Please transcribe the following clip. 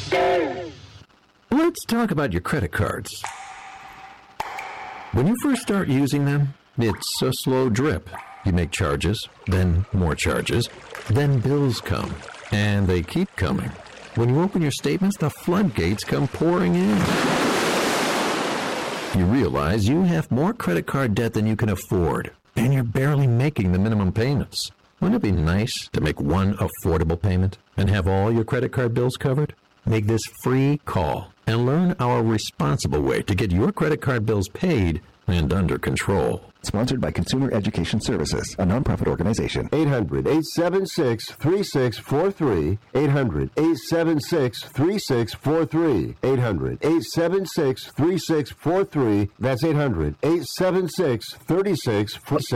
Let's talk about your credit cards. When you first start using them, it's a slow drip. You make charges, then more charges, then bills come, and they keep coming. When you open your statements, the floodgates come pouring in. You realize you have more credit card debt than you can afford, and you're barely making the minimum payments. Wouldn't it be nice to make one affordable payment and have all your credit card bills covered? Make this free call and learn our responsible way to get your credit card bills paid and under control. Sponsored by Consumer Education Services, a nonprofit organization. 800-876-3643. 800-876-3643. 800-876-3643. That's 800-876-3643.